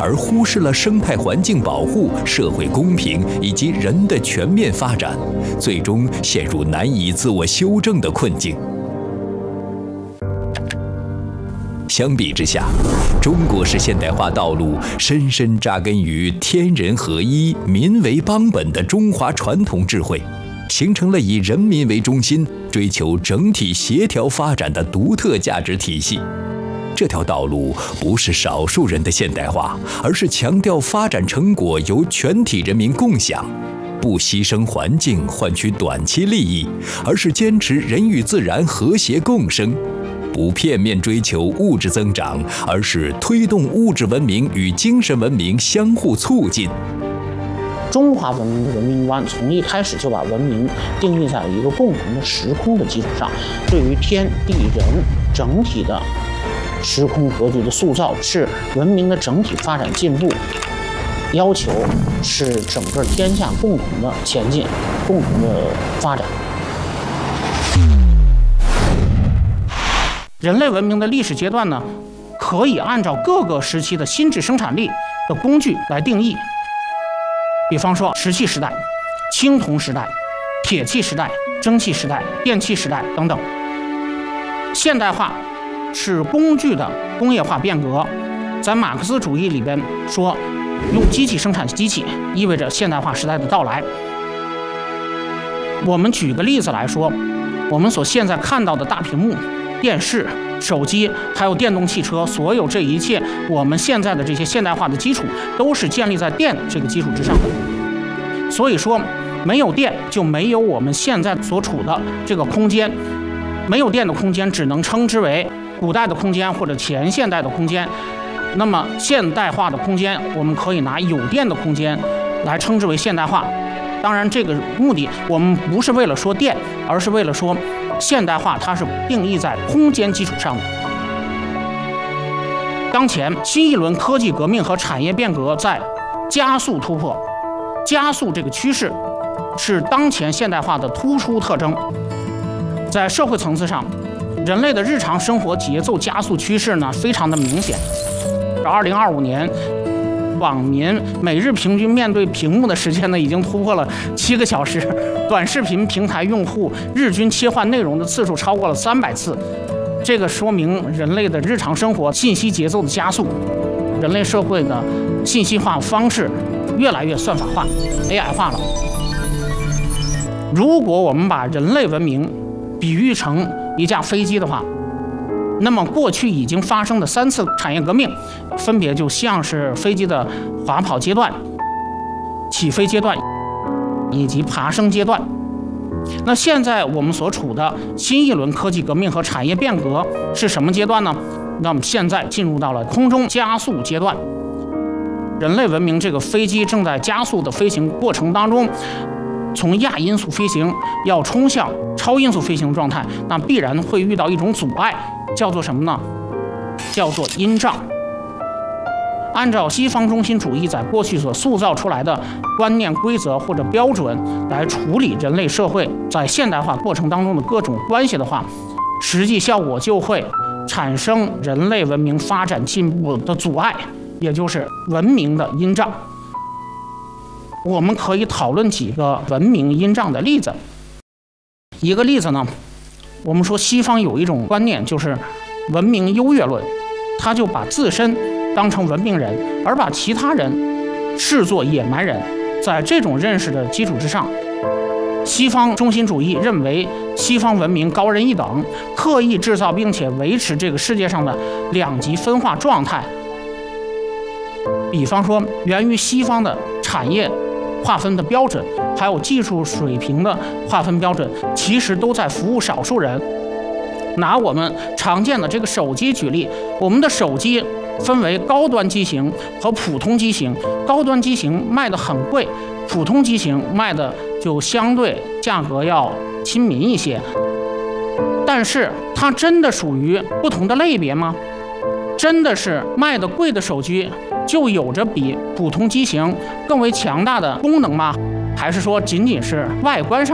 而忽视了生态环境保护、社会公平以及人的全面发展，最终陷入难以自我修正的困境。相比之下，中国式现代化道路深深扎根于天人合一、民为邦本的中华传统智慧，形成了以人民为中心、追求整体协调发展的独特价值体系。这条道路不是少数人的现代化，而是强调发展成果由全体人民共享，不牺牲环境换取短期利益，而是坚持人与自然和谐共生。不片面追求物质增长，而是推动物质文明与精神文明相互促进。 中华文明的文明观从一开始就把文明定义在一个共同的时空的基础上，对于天地人整体的时空格局的塑造，是文明的整体发展进步要求，是整个天下共同的前进、共同的发展。人类文明的历史阶段呢，可以按照各个时期的心智生产力的工具来定义。比方说石器时代、青铜时代、铁器时代、蒸汽时代、电气时代等等。现代化是工具的工业化变革，在马克思主义里边说，用机器生产机器意味着现代化时代的到来。我们举个例子来说，我们所现在看到的大屏幕、电视、手机，还有电动汽车，所有这一切，我们现在的这些现代化的基础，都是建立在电这个基础之上的。所以说，没有电就没有我们现在所处的这个空间，没有电的空间只能称之为古代的空间或者前现代的空间。那么现代化的空间，我们可以拿有电的空间来称之为现代化。当然，这个目的我们不是为了说电，而是为了说现代化它是定义在空间基础上的。当前新一轮科技革命和产业变革在加速突破，加速这个趋势是当前现代化的突出特征。在社会层次上，人类的日常生活节奏加速趋势呢非常的明显。2025年，网民每日平均面对屏幕的时间呢已经突破了7个小时，短视频平台用户日均切换内容的次数超过了300次。这个说明人类的日常生活信息节奏的加速，人类社会的信息化方式越来越算法化、AI 化了。如果我们把人类文明比喻成一架飞机的话，那么过去已经发生的3次产业革命，分别就像是飞机的滑跑阶段、起飞阶段以及爬升阶段。那现在我们所处的新一轮科技革命和产业变革是什么阶段呢？那么现在进入到了空中加速阶段。人类文明这个飞机正在加速的飞行过程当中，从亚音速飞行要冲向超音速飞行状态，那必然会遇到一种阻碍，叫做什么呢？叫做音障。按照西方中心主义在过去所塑造出来的观念、规则或者标准来处理人类社会在现代化过程当中的各种关系的话，实际效果就会产生人类文明发展进步的阻碍，也就是文明的音障。我们可以讨论几个文明音障的例子。一个例子呢，我们说西方有一种观念，就是文明优越论，他就把自身当成文明人，而把其他人视作野蛮人。在这种认识的基础之上，西方中心主义认为西方文明高人一等，刻意制造并且维持这个世界上的2极分化状态。比方说，源于西方的产业划分的标准，还有技术水平的划分标准，其实都在服务少数人。拿我们常见的这个手机举例，我们的手机分为高端机型和普通机型，高端机型卖得很贵，普通机型卖的就相对价格要亲民一些。但是它真的属于不同的类别吗？真的是卖得贵的手机就有着比普通机型更为强大的功能吗？还是说仅仅是外观上